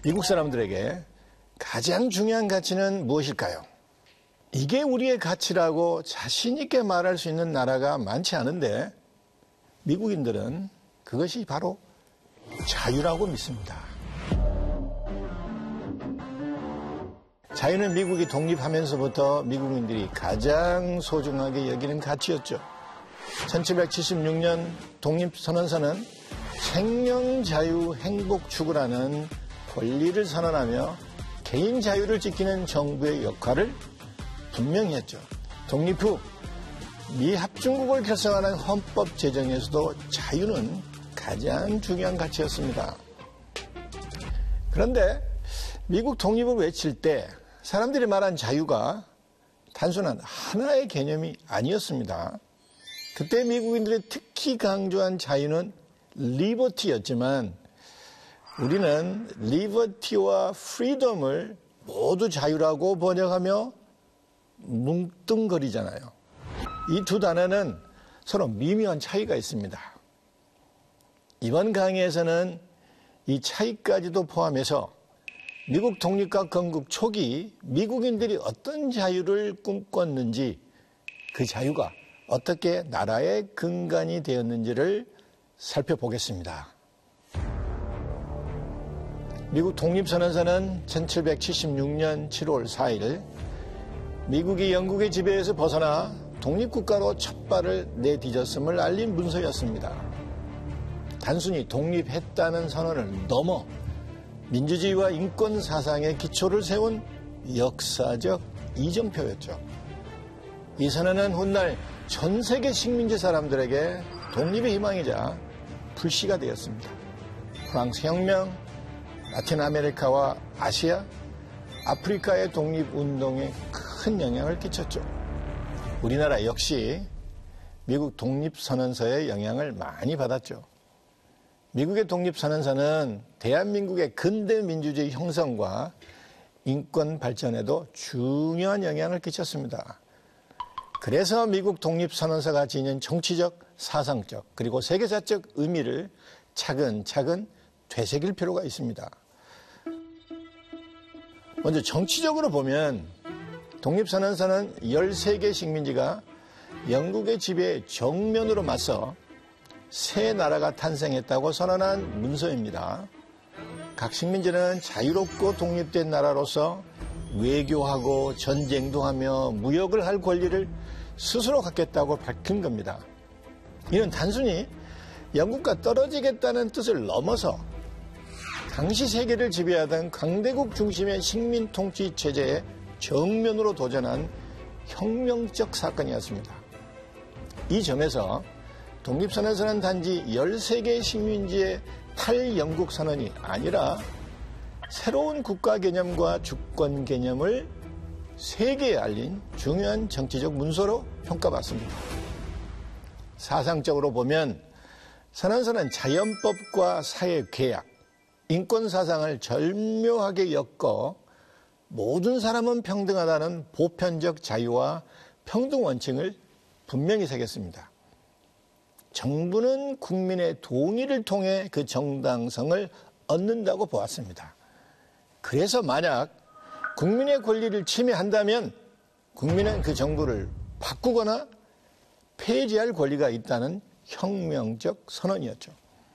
미국 사람들에게 가장 중요한 가치는 무엇일까요? 이게 우리의 가치라고 자신 있게 말할 수 있는 나라가 많지 않은데 미국인들은 그것이 바로 자유라고 믿습니다. 자유는 미국이 독립하면서부터 미국인들이 가장 소중하게 여기는 가치였죠. 1776년 독립선언서는 생명, 자유, 행복 추구라는 권리를 선언하며 개인 자유를 지키는 정부의 역할을 분명히 했죠. 독립 후 미합중국을 결성하는 헌법 제정에서도 자유는 가장 중요한 가치였습니다. 그런데 미국 독립을 외칠 때 사람들이 말한 자유가 단순한 하나의 개념이 아니었습니다. 그때 미국인들이 특히 강조한 자유는 리버티였지만 우리는 리버티와 프리덤을 모두 자유라고 번역하며 뭉뚱거리잖아요. 이 두 단어는 서로 미묘한 차이가 있습니다. 이번 강의에서는 이 차이까지도 포함해서 미국 독립과 건국 초기 미국인들이 어떤 자유를 꿈꿨는지 그 자유가 어떻게 나라의 근간이 되었는지를 살펴보겠습니다. 미국 독립선언서는 1776년 7월 4일 미국이 영국의 지배에서 벗어나 독립국가로 첫 발을 내디뎠음을 알린 문서였습니다. 단순히 독립했다는 선언을 넘어 민주주의와 인권 사상의 기초를 세운 역사적 이정표였죠. 이 선언은 훗날 전 세계 식민지 사람들에게 독립의 희망이자 불씨가 되었습니다. 프랑스 혁명, 라틴 아메리카와 아시아, 아프리카의 독립운동에 큰 영향을 끼쳤죠. 우리나라 역시 미국 독립선언서의 영향을 많이 받았죠. 미국의 독립선언서는 대한민국의 근대 민주주의 형성과 인권 발전에도 중요한 영향을 끼쳤습니다. 그래서 미국 독립선언서가 지닌 정치적, 사상적, 그리고 세계사적 의미를 차근차근 되새길 필요가 있습니다. 먼저 정치적으로 보면 독립선언서는 13개 식민지가 영국의 지배에 정면으로 맞서 새 나라가 탄생했다고 선언한 문서입니다. 각 식민지는 자유롭고 독립된 나라로서 외교하고 전쟁도 하며 무역을 할 권리를 스스로 갖겠다고 밝힌 겁니다. 이는 단순히 영국과 떨어지겠다는 뜻을 넘어서 당시 세계를 지배하던 강대국 중심의 식민 통치 체제에 정면으로 도전한 혁명적 사건이었습니다. 이 점에서 독립선언서는 단지 13개 식민지의 탈영국 선언이 아니라 새로운 국가 개념과 주권 개념을 세계에 알린 중요한 정치적 문서로 평가받습니다. 사상적으로 보면 선언서는 자연법과 사회계약, 인권사상을 절묘하게 엮어 모든 사람은 평등하다는 보편적 자유와 평등 원칙을 분명히 새겼습니다. 정부는 국민의 동의를 통해 그 정당성을 얻는다고 보았습니다. 그래서 만약 국민의 권리를 침해한다면 국민은 그 정부를 바꾸거나 폐지할 권리가 있다는 혁명적 선언이었죠.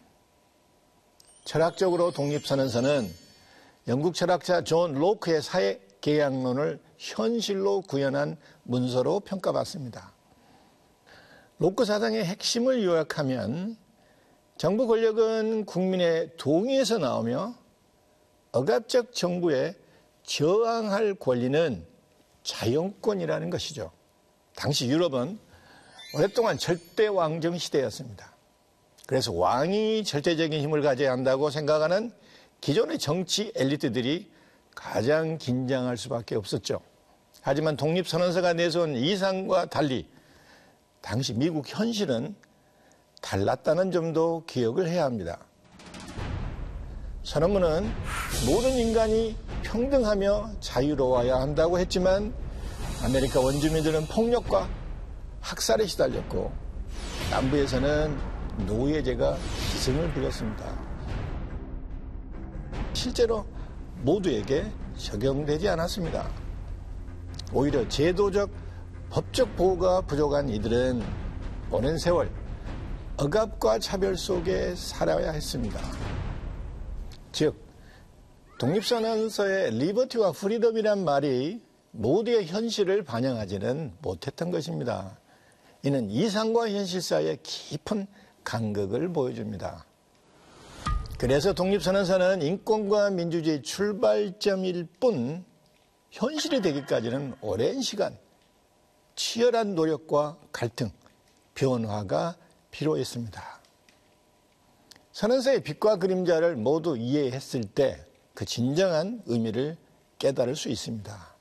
철학적으로 독립선언서는 영국 철학자 존 로크의 사회계약론을 현실로 구현한 문서로 평가받습니다. 로크 사상의 핵심을 요약하면 정부 권력은 국민의 동의에서 나오며 억압적 정부에 저항할 권리는 자연권이라는 것이죠. 당시 유럽은 오랫동안 절대 왕정 시대였습니다. 그래서 왕이 절대적인 힘을 가져야 한다고 생각하는 기존의 정치 엘리트들이 가장 긴장할 수밖에 없었죠. 하지만 독립선언서가 내세운 이상과 달리 당시 미국 현실은 달랐다는 점도 기억을 해야 합니다. 선언문은 모든 인간이 평등하며 자유로워야 한다고 했지만 아메리카 원주민들은 폭력과 학살에 시달렸고 남부에서는 노예제가 기승을 부렸습니다. 실제로 모두에게 적용되지 않았습니다. 오히려 제도적, 법적 보호가 부족한 이들은 오랜 세월 억압과 차별 속에 살아야 했습니다. 즉, 독립선언서의 리버티와 프리덤이란 말이 모두의 현실을 반영하지는 못했던 것입니다. 이는 이상과 현실 사이의 깊은 간극을 보여줍니다. 그래서 독립선언서는 인권과 민주주의 출발점일 뿐 현실이 되기까지는 오랜 시간 치열한 노력과 갈등, 변화가 필요했습니다. 선언서의 빛과 그림자를 모두 이해했을 때 그 진정한 의미를 깨달을 수 있습니다.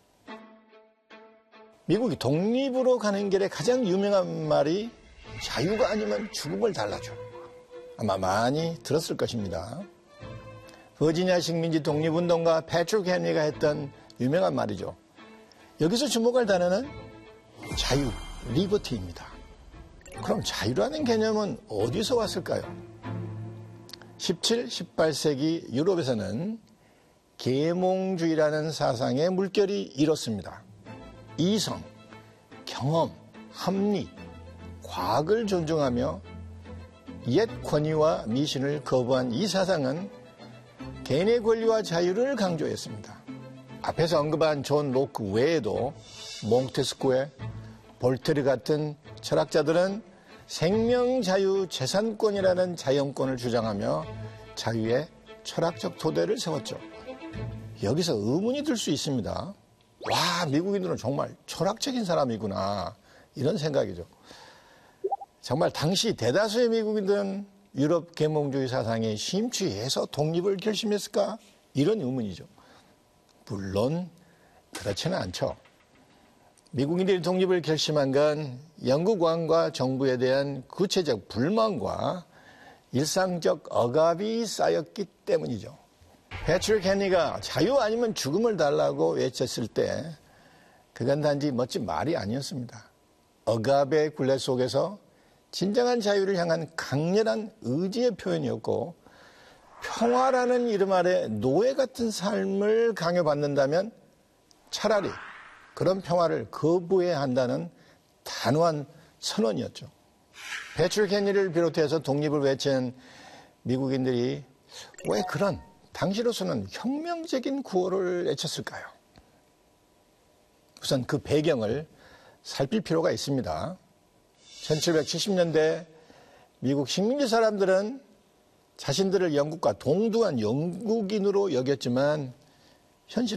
미국이 독립으로 가는 길에 가장 유명한 말이 자유가 아니면 죽음을 달라줘. 아마 많이 들었을 것입니다. 버지니아 식민지 독립운동가 패트릭 헨리가 했던 유명한 말이죠. 여기서 주목할 단어는 자유, 리버티입니다. 그럼 자유라는 개념은 어디서 왔을까요? 17, 18세기 유럽에서는 계몽주의라는 사상의 물결이 일었습니다. 이성, 경험, 합리, 과학을 존중하며 옛 권위와 미신을 거부한 이 사상은 개인의 권리와 자유를 강조했습니다. 앞에서 언급한 존 로크 외에도 몽테스쿠에, 볼테르 같은 철학자들은 생명, 자유, 재산권이라는 자연권을 주장하며 자유의 철학적 토대를 세웠죠. 여기서 의문이 들 수 있습니다. 와, 미국인들은 정말 철학적인 사람이구나, 이런 생각이죠. 정말 당시 대다수의 미국인들은 유럽 계몽주의 사상에 심취해서 독립을 결심했을까? 이런 의문이죠. 물론 그렇지는 않죠. 미국인들이 독립을 결심한 건 영국 왕과 정부에 대한 구체적 불만과 일상적 억압이 쌓였기 때문이죠. 패트릭 헨리가 자유 아니면 죽음을 달라고 외쳤을 때 그건 단지 멋진 말이 아니었습니다. 억압의 굴레 속에서 진정한 자유를 향한 강렬한 의지의 표현이었고, 평화라는 이름 아래 노예 같은 삶을 강요받는다면 차라리 그런 평화를 거부해야 한다는 단호한 선언이었죠. 패트릭 헨리를 비롯해서 독립을 외친 미국인들이 왜 그런 당시로서는 혁명적인 구호를 외쳤을까요? 우선 그 배경을 살필 필요가 있습니다. 1770년대 미국 식민지 사람들은 자신들을 영국과 동등한 영국인으로 여겼지만 현실은